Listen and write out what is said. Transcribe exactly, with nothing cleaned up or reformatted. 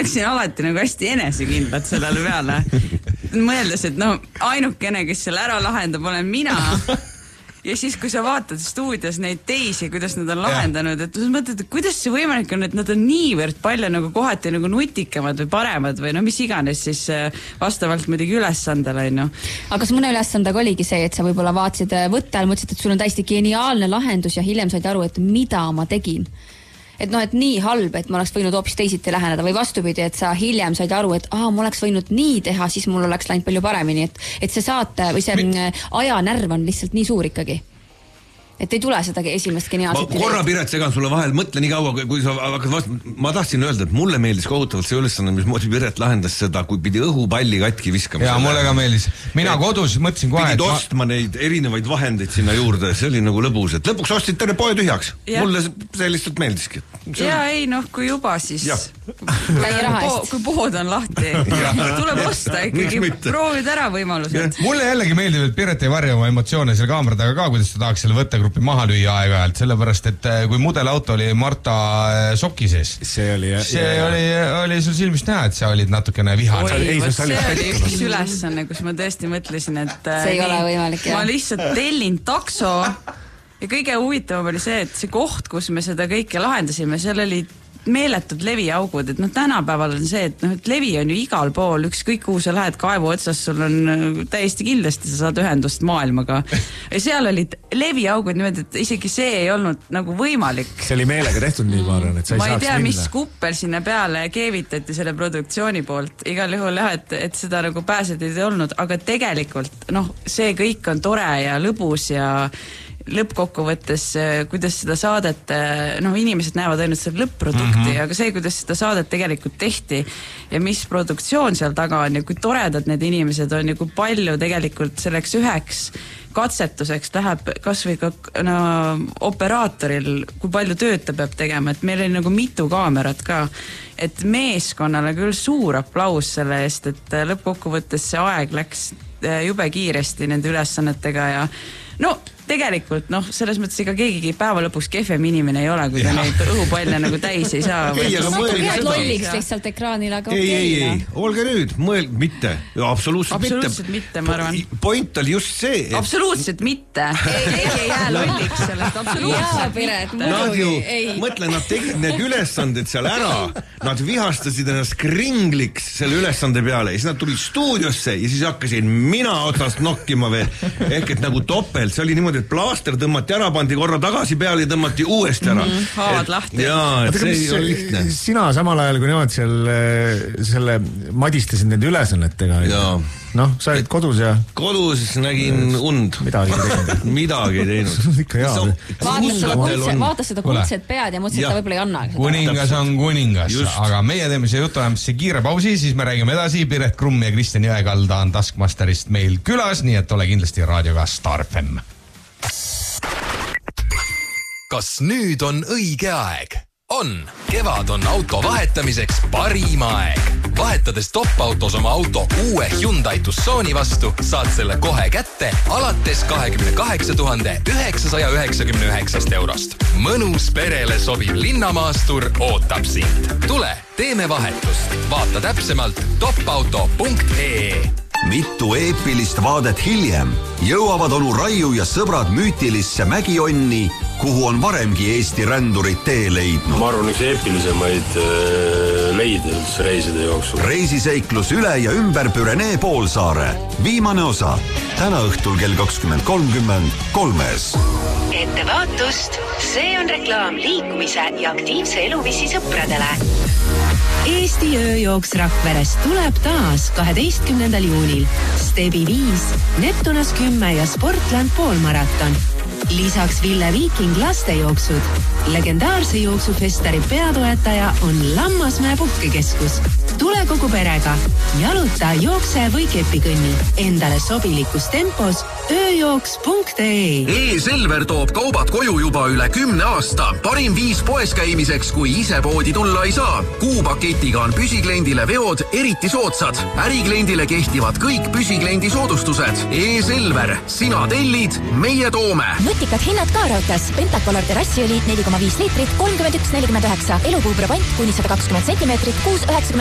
läksin alati nagu hästi enesekindlad sellele peale. Mõeldes, et no ainukene, kes selle ära lahendab, olen mina. Ja siis, kui sa vaatad stuudios neid teisi, kuidas nad on lahendanud, et sa mõtled, et kuidas see võimalik on, et nad on niivõrd palju nagu kohati nagu nutikamad või paremad või no mis iganes siis vastavalt muidugi ülesandele. No. Aga kas mõne ülesandega oligi see, et sa võib-olla vaatasid võttel, mõtlesid, et sul on täiesti geniaalne lahendus ja hiljem said aru, et mida ma tegin? Et noh, et nii halb, et ma oleks võinud hoopis teisiti läheneda või vastupidi, et sa hiljem said aru, et aa, ma oleks võinud nii teha, siis mul oleks läinud palju paremini, et, et see saate või see Mi... ajanärv on lihtsalt nii suur ikkagi. Et ei tule seda esimest geniaalset ma korra Piret segan sulle vahel, mõtle nii kaua, kui sa hakkad vastu, ma tahtsin öelda, et mulle meeldis kohutavalt see ülesanne, mis moodi Piret lahendas seda, kui pidi õhupalli katki viskama. Jaa, mulle ka meeldis. Mina et kodus mõtlesin kohe, pidid ostma ma... neid erinevaid vahendeid sinna juurde, see oli nagu lõbus, et lõpuks ostsid terve poe tühjaks. Ja. Mulle see lihtsalt meeldiski. See... Ja ei, noh, kui juba siis po, kui pood on lahti tuleb osta ikkagi, proovid ära võimalused. Mulle jällegi meeldib, et Piret ei varja oma emotsioone selle kaameradaga ka, kuidas ta tahaks selle võttegrupi maha lüüa aeg-ajalt, sellepärast, et kui mudelauto oli Marta soki sees, see oli, see ja, oli, oli sul silmist näha, et sa olid natukene vihane. Oi, võt, see oli üks ülesanne, kus ma tõesti mõtlesin, et see ei nii, ole võimalik, ma lihtsalt tellin takso ja kõige huvitavam oli see, et see koht, kus me seda kõike lahendasime, seal oli meeletud leviaugud, et noh, tänapäeval on see, et noh, et levi on ju igal pool, ükskõik kuhu sa lähed kaevu otsas, sul on täiesti kindlasti, sa saad ühendust maailmaga. Ja seal olid leviaugud niimoodi, et isegi see ei olnud nagu võimalik. See oli meelega tehtud nii maaran, et sa ei ma saaks ei tea, minna. mis kuppel sinna peale keevitati selle produktsiooni poolt. Igal juhul jah, et, et seda nagu pääsed ei olnud, aga tegelikult noh, see kõik on tore ja lõbus ja lõppkokkuvõttes, kuidas seda saadet, noh, inimesed näevad ainult seda lõpp-produkti, mm-hmm. aga see, kuidas seda saadet tegelikult tehti ja mis produktsioon seal taga on ja kui toredad need inimesed on ja kui palju tegelikult selleks üheks katsetuseks läheb kas või ka no, operaatoril, kui palju tööd ta peab tegema, et meil oli nagu mitu kaamerat ka, et meeskonnale küll suur aplaus selle eest, et lõppkokkuvõttes see aeg läks jube kiiresti nende ülesannetega ja no tegelikult, noh, selles mõttes ega keegi päeva lõpuks kehvem inimene ei ole, kui ta neid õhupalle nagu täis ei saa. Ei, aga mõelge lolliks lihtsalt ekraanil, aga ei, ei, ei, olge nüüd, mõelge, mitte. Absoluutselt, absoluutselt mitte. mitte, ma arvan. Point oli just see, et... Absoluutselt mitte. Ei, ei jää lolliks sellest, absoluutselt mitte. Nad ju, mõtle, nad tegid need ülesanded seal ära, nad vihastasid ennast kringliks selle ülesande peale ja siis nad tulid stuudiosse ja siis hakkasin mina otsast nokkima veel. Ehk et nagu topelt, see oli niimoodi, et plaaster tõmmati ära, pandi korra tagasi peale ja tõmmati uuesti ära. Mm, haavad lahti. Jaa, et see ei ole lihtne. Sina samal ajal, kui nemad seal selle madistasid nende ülesannetega. Noh, sa olid kodus ja... Kodus nägin und. Midagi ei teinud. Midagi ei teinud. Ikka hea. Vaatas seda kuldset pead ja mõtlesid, et ta võib-olla ei anna. Kuningas on kuningas, just. Aga meie teeme see jutu ämsse kiire pausi, siis me räägime edasi. Piret Krumm ja Kristjan Jõekalda on Taskmasterist meil külas, nii et ole kindlasti raadioga Star F M. Kas nüüd on õige aeg? On. Kevad on auto vahetamiseks parim aeg. Vahetades top-autos oma auto uue Hyundai Tucsoni vastu, saad selle kohe kätte alates kakskümmend kaheksa tuhande üheksasada üheksakümmend üheksa eurost. Mõnus perele sobiv linnamaastur ootab sind. Tule, teeme vahetust. Vaata täpsemalt topauto punkt ee. Mitu eepilist vaadet hiljem jõuavad onu Raiu ja sõbrad müütilisse Mägionni, kuhu on varemgi Eesti rändurid tee leidnud. Ma arvan, üks eepilisemaid äh, leide üldse reiside jooksul. Reisiseiklus üle ja ümber Pürenee poolsaare. Viimane osa. Täna õhtul kell kakskümmend kolmkümmend kolmes. Ettevaatust, see on reklaam liikumise ja aktiivse eluviisi sõpradele. Eesti ööjooks Rakverest tuleb taas kaheteistkümnendal juunil. Stebi viis, Neptunas kümme ja Sportland poolmaraton. Lisaks Ville Viiking lastejooksud. Legendaarse jooksufestari peatoetaja on Lammasmäe puhkekeskus. Tule kogu perega. Jaluta, jookse või kepikõnni. Endale sobilikus tempos ööjooks punkt ee. E-Selver toob kaubad koju juba üle kümne aasta. Parim viis poes käimiseks, kui ise poodi tulla ei saa. Kuupaketiga on püsikliendile veod eriti soodsad. Ärikliendile kehtivad kõik püsiklendi soodustused. E-Selver, sina tellid, meie toome. Nutikad hinnad ka raudtees. Pentacolor terrassiõli neli koma viis liitrit, kolmkümmend üks nelikümmend üheksa. Elupuu Brabant kuni sada kakskümmend sentimeetrit, kuus üheksakümmend